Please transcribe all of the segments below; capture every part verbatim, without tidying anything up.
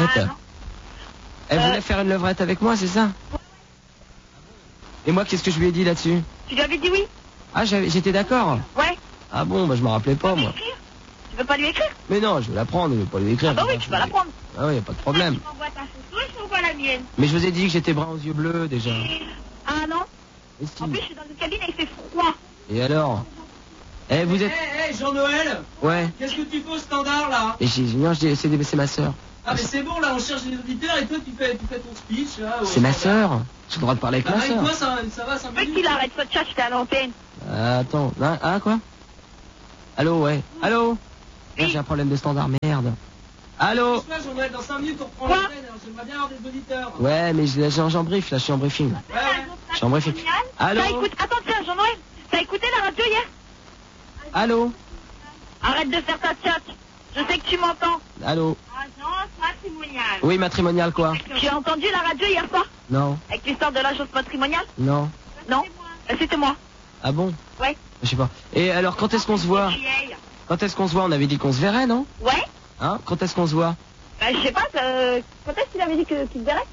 Ah, elle euh... voulait faire une levrette avec moi, c'est ça? Et moi, qu'est-ce que je lui ai dit là-dessus? Tu lui avais dit oui? Ah, j'étais d'accord? Ouais. Ah bon, bah je me rappelais pas, moi. Tu veux pas lui écrire? Mais non, je vais la prendre, je vais pas lui écrire. Ah bah oui, tu vas la prendre. Ah oui, y a pas de problème. Tu m'envoies ta photo, je t'envoie la mienne. Mais je vous ai dit que j'étais brun aux yeux bleus, déjà. Ah non? Et si. En plus, je suis dans une cabine et il fait froid. Et alors? Eh, vous êtes... Hé, hey, hey, Jean-Noël. Ouais. Qu'est-ce que tu fais au standard, là? Et j'ai... Non, c'est ma sœur. Ah, mais c'est bon, là, on cherche des auditeurs et toi, tu fais, tu fais ton speech, là. C'est ma sœur. J'ai le droit de parler avec bah, ma sœur. Avec moi, ça, ça va, ça me dit. qu'il arrête ce chat, j'étais à l'antenne. Ah, attends. Ah, ah, quoi? Allô, ouais. Allô? Oui. J'ai un problème de standard, merde. Allô? Jean-Noël, dans cinq minutes, on reprend la scène, j'aimerais bien avoir des auditeurs. Ouais, mais j'en brief, là, je suis en briefing. Ouais, ouais. Je suis en briefing. Allô? Écoute... Attends, tiens, Jean-Noël, t'as écouté la radio hier? Allô? Arrête de faire ta chat. Je sais que tu m'entends. Allô? Agence matrimoniale. Oui, matrimoniale quoi? Tu as entendu la radio hier soir? Non. Avec l'histoire de l'agence matrimoniale? Non. Non? C'était moi. Ah bon? Ouais. Je sais pas. Et alors, quand est-ce qu'on se voit? Quand est-ce qu'on se voit? On avait dit qu'on se verrait, non? Ouais. Hein? Quand est-ce qu'on se voit? Bah, je sais pas, euh, quand est-ce qu'il avait dit qu'il te verrait?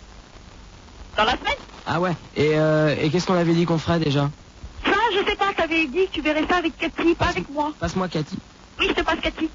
Dans la semaine? Ah ouais. Et, euh, et qu'est-ce qu'on avait dit qu'on ferait déjà? Ça, je sais pas, t'avais dit que tu verrais ça avec Cathy, pas avec moi. Passe-moi Cathy. Oui, je te passe Cathy.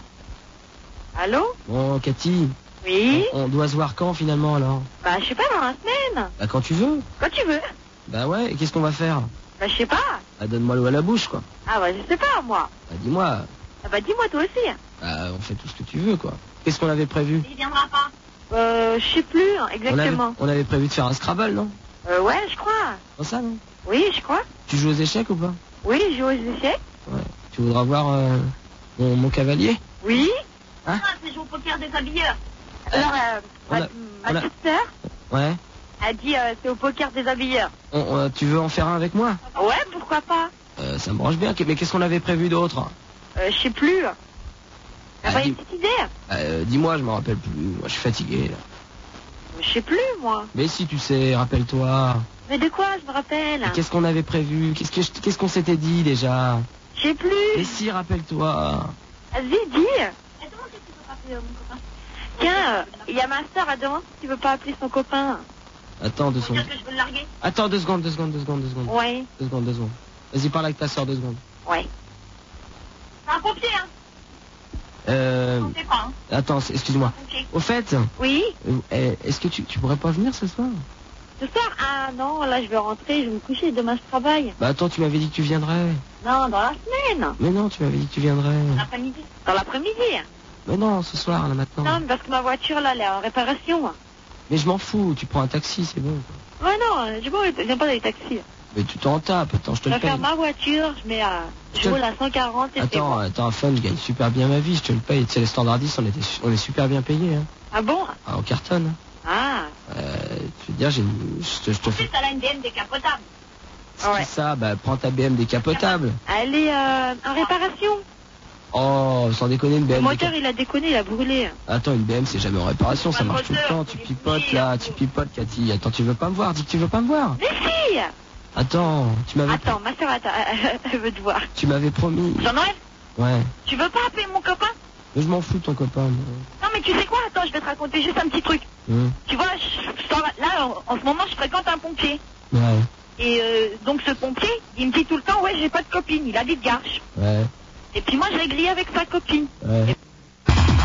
Allô? Bon, Cathy. Oui? On, on doit se voir quand finalement alors? Bah, je sais pas, dans la semaine. Bah, quand tu veux. Quand tu veux. Bah ouais, et qu'est-ce qu'on va faire? Bah, je sais pas. Bah, donne-moi l'eau à la bouche, quoi. Ah bah, je sais pas, moi. Bah, dis-moi. Ah bah, dis-moi toi aussi. Bah, on fait tout ce que tu veux, quoi. Qu'est-ce qu'on avait prévu? Il viendra pas. Euh, je sais plus, hein, exactement. On avait, on avait prévu de faire un Scrabble, non? Euh, ouais, je crois. Comme ça, non? Oui, je crois. Tu joues aux échecs ou pas? Oui, je joue aux échecs. Ouais. Tu voudras voir euh, mon, mon cavalier? Oui. Hein? Ah, c'est jouer au poker des habilleurs. Alors, euh, on ma, a, ma a... petite sœur ouais. a dit euh, c'est au poker des habilleurs. On, on, tu veux en faire un avec moi? Ouais, pourquoi pas. Euh, ça me branche bien, mais qu'est-ce qu'on avait prévu d'autre? Euh, je sais plus. T'as ah, pas une petite idée? euh, Dis-moi, je me rappelle plus. Moi, je suis fatigué, là. Je sais plus, moi. Mais si, tu sais, rappelle-toi. Mais de quoi, je me rappelle? Qu'est-ce qu'on avait prévu? Qu'est-ce qu'on qu'est-ce qu'on s'était dit, déjà? Je sais plus. Mais si, rappelle-toi. Vas-y, dis. Attends, si tu veux pas appeler mon copain. Tiens, il euh, y a ma soeur à demander si tu veux pas appeler son copain. Attends, deux secondes. Que je veux le larguer. Attends, deux secondes, deux secondes, deux secondes, deux secondes. Ouais. Deux secondes, deux secondes. Vas-y, parle avec ta soeur, deux secondes. Ouais. C'est un pompier, hein? Euh... Je sais pas, hein. Attends, excuse-moi. Au fait... Oui? euh, Est-ce que tu, tu pourrais pas venir ce soir? Ce soir? Ah non, là je vais rentrer, je vais me coucher, demain je travaille. Bah attends, tu m'avais dit que tu viendrais. Non, dans la semaine. Mais non, tu m'avais dit que tu viendrais. L'après-midi. Dans l'après-midi? Mais non, ce soir, là, maintenant. Non, mais parce que ma voiture, là, elle est en réparation. Mais je m'en fous, tu prends un taxi, c'est bon. Ouais, non, j'aime pas les taxis. Mais tu t'en tapes, attends, je te je le paye. Je vais faire ma voiture, je mets à... Je roule à cent quarante et c'est bon. Attends, attends, fun, je gagne super bien ma vie, je te le paye. Tu sais, les standardistes, on, était, on est super bien payés. Hein. Ah bon? Ah, on cartonne. Ah. Euh, tu veux dire, j'ai une... Je te, je te en plus, elle a une B M décapotable. C'est ouais. ça, bah prends ta B M décapotable. Elle est euh, en réparation. Oh, sans déconner, une B M. Le moteur, il a déconné, il a brûlé. Attends, une B M, c'est jamais en réparation, ça marche tout le temps. Tu pipotes là, tu pipotes, Cathy. Attends, tu veux pas me voir? Dis que tu veux pas me voir. Mais si! Attends, tu m'avais... Attends, ma soeur, attends, elle veut te voir. Tu m'avais promis... Jean-Noël? Ouais. Tu veux pas appeler mon copain? Mais je m'en fous de ton copain. Moi. Non, mais tu sais quoi? Attends, je vais te raconter juste un petit truc. Mmh. Tu vois, je, je, là, en, en ce moment, je fréquente un pompier. Ouais. Et euh, donc, ce pompier, il me dit tout le temps, ouais, j'ai pas de copine. Il habite Garches. Ouais. Et puis moi, je l'ai grillé avec sa copine. Ouais. Et